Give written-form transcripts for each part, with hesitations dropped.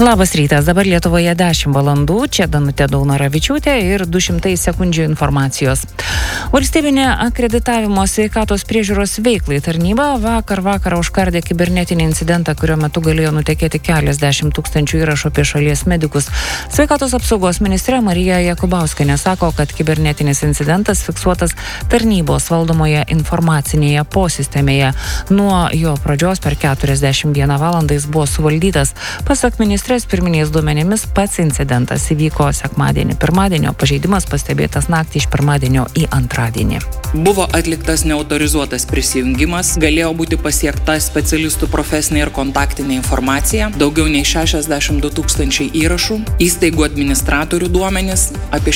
Labas rytas, dabar Lietuvoje 10 valandų, čia Danutė Daunoravičiūtė ir 200 sekundžių informacijos. Valstybinė akreditavimo sveikatos priežiūros veiklai tarnyba vakar užkardė kibernetinį incidentą, kurio metu galėjo nutekėti keliasdešimt tūkstančių įrašų apie šalies medikus. Sveikatos apsaugos ministrė Marija Jakubauskienė sako, kad kibernetinis incidentas fiksuotas tarnybos valdomoje informacinėje posistemėje. Nuo jo pradžios per 41 valandą jis buvo suvaldytas. Pasak ministrės pirminiais duomenimis pats incidentas įvyko sekmadienį. Pirmadienio pažeidimas pastebėtas naktį iš pirmadienio į antradienį. Buvo atliktas neautorizuotas prisijungimas, galėjo būti pasiekta specialistų profesinė ir kontaktinė informacija, daugiau nei 62 tūkstančiai įrašų, įstaigų administratorių duomenys, apie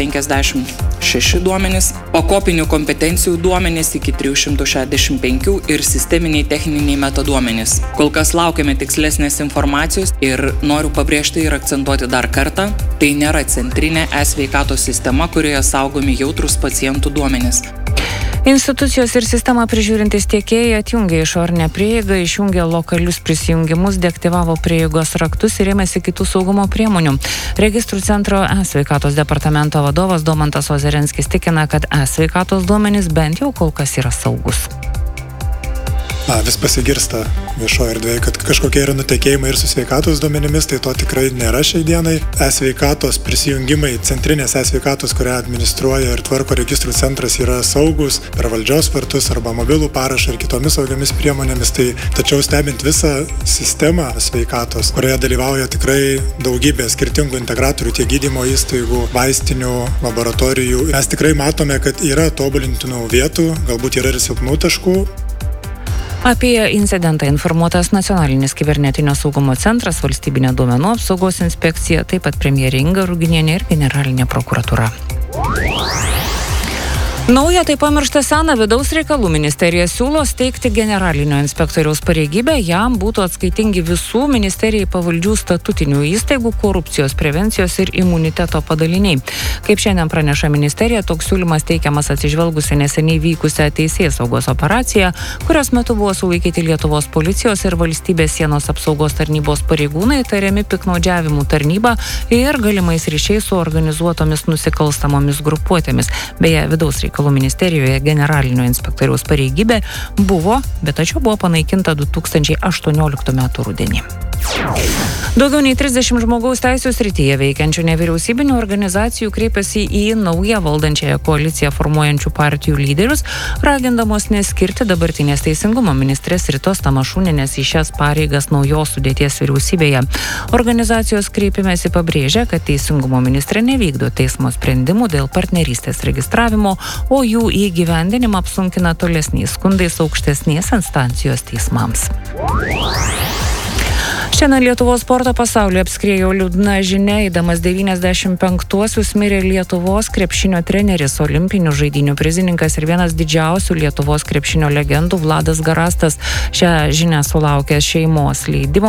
156 duomenys, pakopinių kompetencijų duomenys iki 365 ir sisteminiai techniniai metaduomenys. Kol kas laukiame tikslesnės informacijos ir noriu pabrėžti ir akcentuoti dar kartą, tai nėra centrinė e-sveikatos sistema, kurioje saugomi jautrus pacientų duomenys. Institucijos ir sistemą prižiūrintys tiekėjai atjungė išorinę prieigą, išjungė lokalius prisijungimus, deaktyvavo prieigos raktus ir ėmėsi kitų saugumo priemonių. Registrų centro e-sveikatos departamento vadovas Domantas Ozerenskis tikina, kad e-sveikatos duomenys bent jau kol kas yra saugus. Vis pasigirsta viešoje erdvėje, kad kažkokie yra nutekėjimai ir su sveikatos duomenimis, tai to tikrai nėra šiai dienai. E-sveikatos prisijungimai, centrinės e-sveikatos, kurią administruoja ir tvarko registrų centras, yra saugus per valdžios vartus arba mobilų parašą ir kitomis saugiamis priemonėmis. Tačiau stebint visą sistemą sveikatos, kurioje dalyvauja tikrai daugybė skirtingų integratorių, tiek gydymo įstaigų, vaistinių, laboratorijų, mes tikrai matome, kad yra tobulintinų vietų, galbūt yra ir silpnų taškų. Apie incidentą informuotas Nacionalinis kibernetinio saugumo centras, Valstybinė duomenų apsaugos inspekcija, taip pat premjerė Inga Ruginienė ir generalinė prokuratūra. Naują tai pamirštą seną vidaus reikalų ministerija siūlo steigti generalinio inspektoriaus pareigybę, jam būtų atskaitingi visų ministerijai pavaldžių statutinių įstaigų, korupcijos prevencijos ir imuniteto padaliniai. Kaip šiandien praneša ministerija, toks siūlymas teikiamas atsižvelgusi neseniai vykusią teisėsaugos operaciją, kurios metu buvo sulaikyti Lietuvos policijos ir valstybės sienos apsaugos tarnybos pareigūnai, tariami piktnaudžiavimų tarnyba ir galimais ryšiais su organizuotomis nusikalstamomis grupuotėmis. Beje, vidaus reikalų ministerijoje generalinio inspektoriaus pareigybė buvo, bet tačiau buvo panaikinta 2018 metų rudenį. Daugiau nei 30 žmogaus teisių srityje veikiančių nevyriausybinių organizacijų kreipėsi į naują valdančiąją koaliciją formuojančių partijų lyderius, ragindamos neskirti dabartinės teisingumo ministrės Ritos Tamašūnienės į šias pareigas naujos sudėties vyriausybėje. Organizacijos kreipimėsi pabrėžia, kad teisingumo ministrė nevykdo teismo sprendimų dėl partnerystės registravimo, o jų įgyvendinimą apsunkina tolesniais skundais aukštesnės instancijos teismams. Šiandien Lietuvos sporto pasaulį apskriejo liūdna žinia, eidamas 95-uosius mirė Lietuvos krepšinio treneris, olimpinių žaidynių prizininkas ir vienas didžiausių Lietuvos krepšinio legendų Vladas Garastas. Šią žinią sulaukęs šeimos leidimo